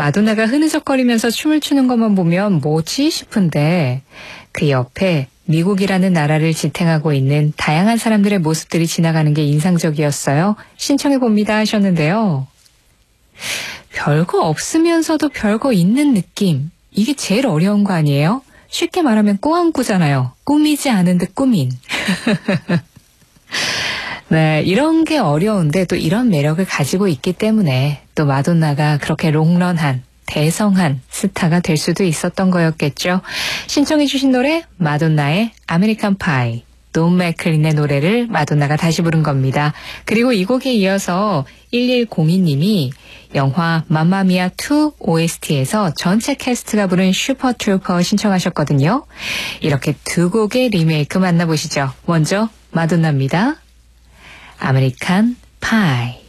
마돈나가 흐느적거리면서 춤을 추는 것만 보면 뭐지 싶은데 그 옆에 미국이라는 나라를 지탱하고 있는 다양한 사람들의 모습들이 지나가는 게 인상적이었어요. 신청해봅니다 하셨는데요. 별거 없으면서도 별거 있는 느낌. 이게 제일 어려운 거 아니에요? 쉽게 말하면 꾸안꾸잖아요. 꾸미지 않은 듯 꾸민. 네, 이런 게 어려운데 또 이런 매력을 가지고 있기 때문에 또 마돈나가 그렇게 롱런한 대성한 스타가 될 수도 있었던 거였겠죠. 신청해 주신 노래 마돈나의 아메리칸 파이, 돈 맥클린의 노래를 마돈나가 다시 부른 겁니다. 그리고 이 곡에 이어서 1102님이 영화 맘마미아 2 OST에서 전체 캐스트가 부른 슈퍼 트루퍼 신청하셨거든요. 이렇게 두 곡의 리메이크 만나보시죠. 먼저 마돈나입니다. 아메리칸 파이.